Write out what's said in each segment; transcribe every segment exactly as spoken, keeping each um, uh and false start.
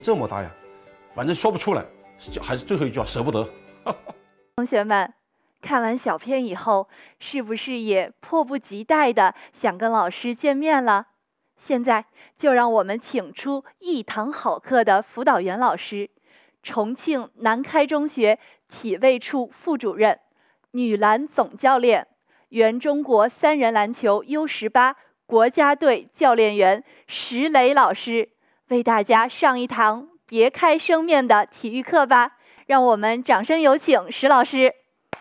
这么大呀，反正说不出来，还是最后一句话，舍不得。 同学们，看完小片以后，是不是也迫不及待的想跟老师见面了？现在就让我们请出一堂好课的辅导员老师，重庆南开中学体卫处副主任、女篮总教练、原中国三人篮球 U 十八 国家队教练员石磊老师，为大家上一堂别开生面的体育课吧。让我们掌声有请石老师。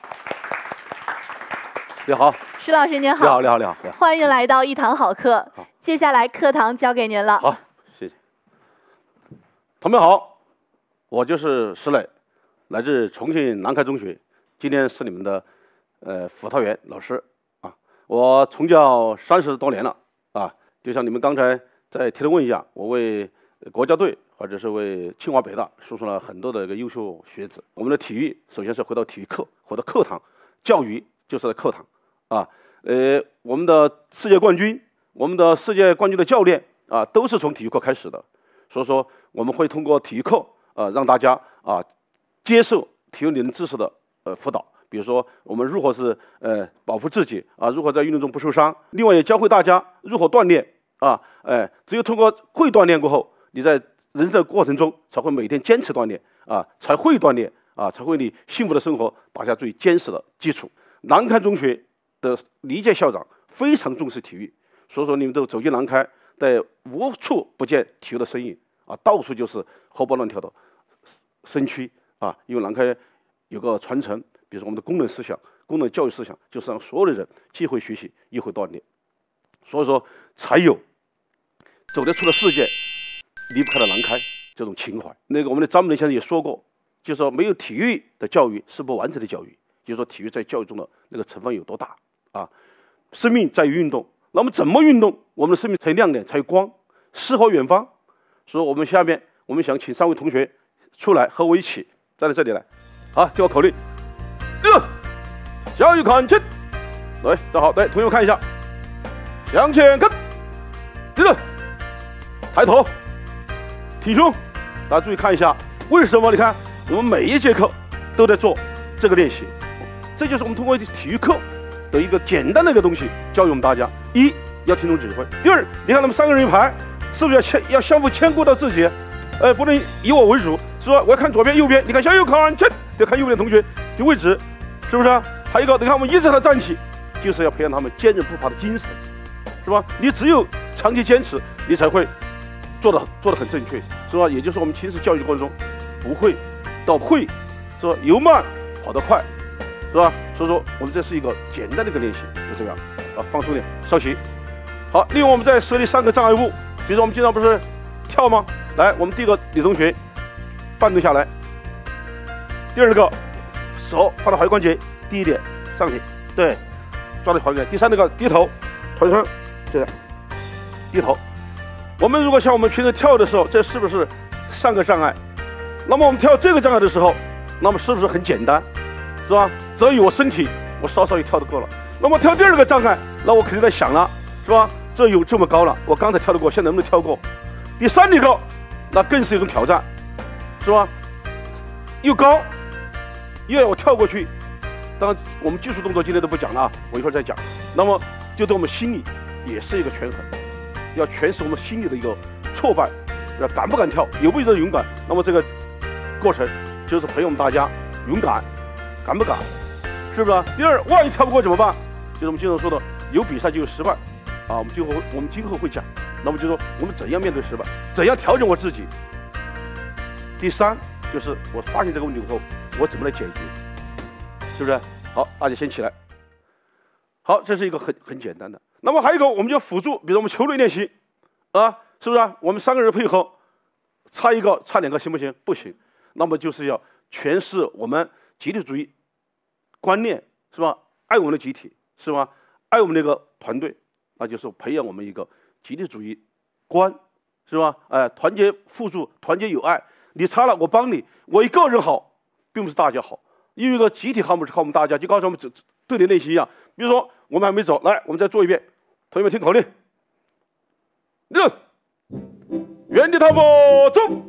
你好， 石老师您好。 你好，你好，你好，你好。 欢迎来到一堂好课。 好， 接下来课堂交给您了。 好，谢谢。同学们好，我就是石磊，来自重庆南开中学，今天是你们的呃辅导员老师啊。我从教三十多年了啊，就像你们刚才在提的问一样，我为国家队或者是为清华北大输送了很多的一个优秀学子。我们的体育首先是回到体育课，回到课堂，教育就是在课堂啊。呃，我们的世界冠军，我们的世界冠军的教练啊，都是从体育课开始的。所以说，我们会通过体育课啊，让大家啊接受体育理论知识的呃辅导。比如说，我们如何是呃保护自己啊，如何在运动中不受伤。另外，也教会大家如何锻炼啊，哎，只有通过会锻炼过后，你在人生的过程中才会每天坚持锻炼啊，才会锻炼啊，才会为你幸福的生活打下最坚实的基础。南开中学的李届校长非常重视体育，所以说你们都走进南开，在无处不见体育的身影啊，到处就是活蹦乱跳的身躯啊。因为南开有个传承，比如说我们的功能思想、功能教育思想，就是让所有的人既会学习又会锻炼，所以说才有走得出了世界，离不开了南开这种情怀。那个我们的张本先生也说过，就是说没有体育的教育是不完整的教育。就是说体育在教育中的那个成分有多大啊？生命在于运动，那么怎么运动，我们的生命才亮点，才有光，诗和远方。所以我们下面我们想请三位同学出来和我一起站在这里来，好，听我口令，六，向右看齐，来，站好，来，同学们看一下，向前看，立正，抬头，挺胸。大家注意看一下，为什么？你看我们每一节课都在做这个练习。这就是我们通过体育课的一个简单的一个东西教育我们大家：一要听从指挥；第二，你看他们三个人一排，是不是要牵要相互牵顾到自己？呃，不能以我为主，是吧？我要看左边、右边，你看向右看前，要看右边的同学的位置，是不是？还有一个，你看我们一直让他站起，就是要培养他们坚韧不拔的精神，是吧？你只有长期坚持，你才会做的做的很正确，是吧？也就是我们平时教育的过程中，不会到会，是吧？由慢跑得快。是吧？所以说我们这是一个简单的一个练习，就这样啊，放松点，稍息。好，另外我们再设立三个障碍物，比如说我们经常不是跳吗？来，我们第一个李同学半蹲下来，第二个手放到踝关节低一点上去，对，抓住踝关节。第三个低头，腿上这样低头。我们如果像我们平时跳的时候，这是不是三个障碍？那么我们跳这个障碍的时候，那么是不是很简单？是吧？只要有我身体，我稍稍一跳就够了。那么跳第二个障碍，那我肯定在想了，是吧？这有这么高了，我刚才跳得过，现在能不能跳过？第三个，那更是一种挑战，是吧？又高，又要我跳过去。当然，我们技术动作今天都不讲了啊，我一会儿再讲。那么，就对我们心理也是一个权衡，要诠释我们心理的一个挫败，要敢不敢跳，有不有这勇敢？那么这个过程就是培养我们大家勇敢。敢不敢？是不是？第二，万一跳不过怎么办？就是我们经常说的，有比赛就有失败，啊，我们今后我们今后会讲。那么就说我们怎样面对失败，怎样调整我自己。第三，就是我发现这个问题以后，我怎么来解决？是不是？好，大家先起来。好，这是一个很很简单的。那么还有一个，我们就辅助，比如我们球类练习，啊，是不是？我们三个人配合，差一个差两个行不行？不行。那么就是要诠释我们集体主义观念，是吧？爱我们的集体，是吧？爱我们这个团队，那就是培养我们一个集体主义观，是吧？哎、呃，团结互助，团结友爱。你差了，我帮你。我一个人好，并不是大家好。因为一个集体好，不是靠我们大家，就告诉我们对联练习一样。比如说，我们还没走，来，我们再做一遍。同学们听口令：六，原地踏步走。